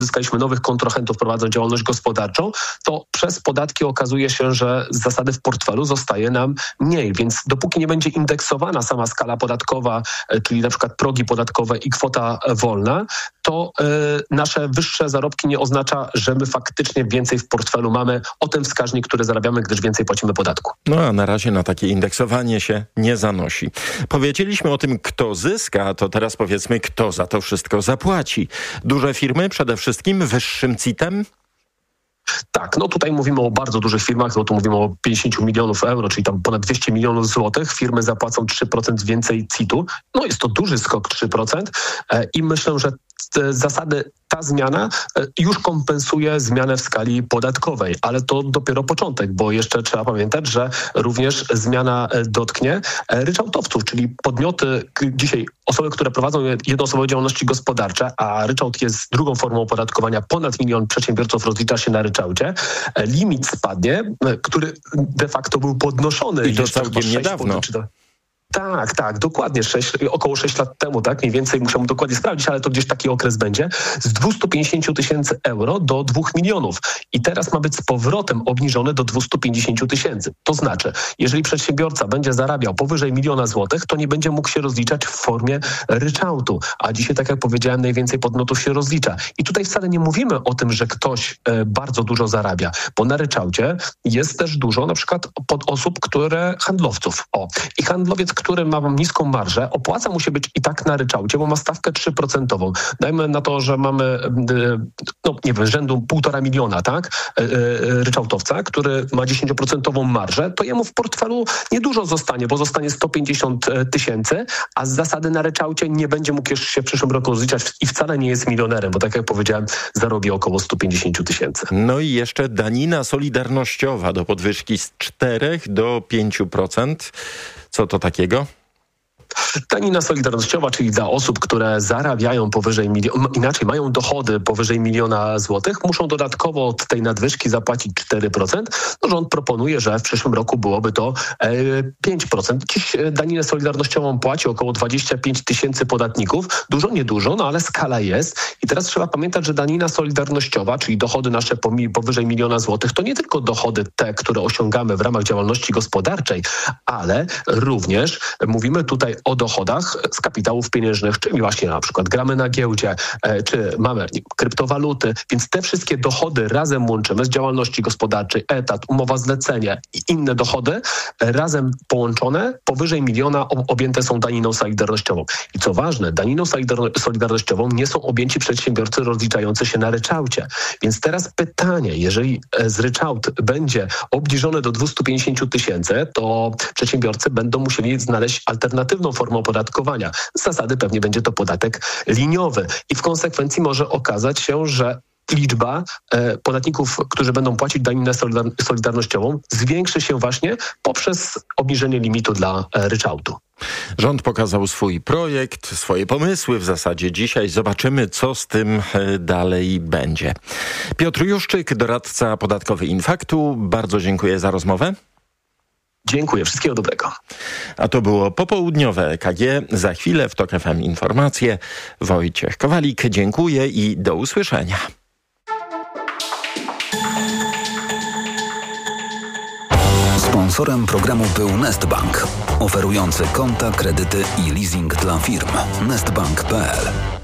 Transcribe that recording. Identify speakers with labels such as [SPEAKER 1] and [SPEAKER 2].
[SPEAKER 1] zyskaliśmy nowych kontrahentów prowadząc działalność gospodarczą, to przez podatki okazuje się, że z zasady w portfelu zostaje nam mniej. Więc dopóki nie będzie indeksowana sama skala podatkowa, czyli na przykład progi podatkowe i kwota wolna, to nasze wyższe zarobki nie oznacza, że my faktycznie więcej w portfelu mamy o ten wskaźnik, który zarabiamy, gdyż więcej płacimy podatku.
[SPEAKER 2] No a na razie na takie indeksowanie się nie zanosi. Powiedzieliśmy o tym, kto zyska, to teraz powiedzmy, kto za to wszystko zapłaci. Duże firmy przede wszystkim wyższym CIT-em?
[SPEAKER 1] Tak, no tutaj mówimy o bardzo dużych firmach, no tu mówimy o 50 milionów euro, czyli tam ponad 200 milionów złotych. Firmy zapłacą 3% więcej CIT-u. No jest to duży skok 3% i myślę, że z zasady ta zmiana już kompensuje zmianę w skali podatkowej, ale to dopiero początek, bo jeszcze trzeba pamiętać, że również zmiana dotknie ryczałtowców, czyli podmioty, dzisiaj osoby, które prowadzą jednoosobowe działalności gospodarcze, a ryczałt jest drugą formą opodatkowania. Ponad 1 milion przedsiębiorców rozlicza się na ryczałcie. Limit spadnie, który de facto był podnoszony.
[SPEAKER 2] I to całkiem niedawno.
[SPEAKER 1] Tak, dokładnie. Około 6 lat temu, tak? Mniej więcej musiałbym dokładnie sprawdzić, ale to gdzieś taki okres będzie. Z 250 tysięcy euro do 2 milionów. I teraz ma być z powrotem obniżony do 250 tysięcy. To znaczy, jeżeli przedsiębiorca będzie zarabiał powyżej 1 miliona złotych, to nie będzie mógł się rozliczać w formie ryczałtu. A dzisiaj, tak jak powiedziałem, najwięcej podmiotów się rozlicza. I tutaj wcale nie mówimy o tym, że ktoś bardzo dużo zarabia, bo na ryczałcie jest też dużo na przykład osób, które handlowców. I handlowiec, który ma niską marżę, opłaca mu się być i tak na ryczałcie, bo ma stawkę 3%. Dajmy na to, że mamy, rzędu 1,5 miliona, tak? Ryczałtowca, który ma 10% marżę, to jemu w portfelu niedużo zostanie, bo zostanie 150 tysięcy, a z zasady na ryczałcie nie będzie mógł jeszcze się w przyszłym roku rozliczać i wcale nie jest milionerem, bo tak jak powiedziałem, zarobi około 150 tysięcy.
[SPEAKER 2] No i jeszcze danina solidarnościowa do podwyżki z 4 do 5%. Co to takiego?
[SPEAKER 1] Danina solidarnościowa, czyli dla osób, które zarabiają powyżej mają dochody powyżej 1 miliona złotych, muszą dodatkowo od tej nadwyżki zapłacić 4%. No, rząd proponuje, że w przyszłym roku byłoby to 5%. Dziś daninę solidarnościową płaci około 25 tysięcy podatników. Dużo, niedużo, no ale skala jest. I teraz trzeba pamiętać, że danina solidarnościowa, czyli dochody nasze powyżej 1 miliona złotych, to nie tylko dochody te, które osiągamy w ramach działalności gospodarczej, ale również mówimy tutaj o dochodach z kapitałów pieniężnych, czyli właśnie na przykład gramy na giełdzie, czy mamy kryptowaluty, więc te wszystkie dochody razem łączymy z działalności gospodarczej, etat, umowa zlecenie i inne dochody razem połączone powyżej 1 miliona objęte są daniną solidarnościową. I co ważne, daniną solidarnościową nie są objęci przedsiębiorcy rozliczający się na ryczałcie. Więc teraz pytanie, jeżeli z ryczałt będzie obniżony do 250 tysięcy, to przedsiębiorcy będą musieli znaleźć alternatywną formę opodatkowania. Z zasady pewnie będzie to podatek liniowy i w konsekwencji może okazać się, że liczba podatników, którzy będą płacić daninę solidarnościową, zwiększy się właśnie poprzez obniżenie limitu dla ryczałtu.
[SPEAKER 2] Rząd pokazał swój projekt, swoje pomysły w zasadzie dzisiaj. Zobaczymy, co z tym dalej będzie. Piotr Juszczyk, doradca podatkowy Infaktu. Bardzo dziękuję za rozmowę.
[SPEAKER 1] Dziękuję. Wszystkiego dobrego.
[SPEAKER 2] A to było popołudniowe EKG. Za chwilę w TOK FM informacje. Wojciech Kowalik, dziękuję i do usłyszenia.
[SPEAKER 3] Sponsorem programu był Nestbank, oferujący konta, kredyty i leasing dla firm. Nestbank.pl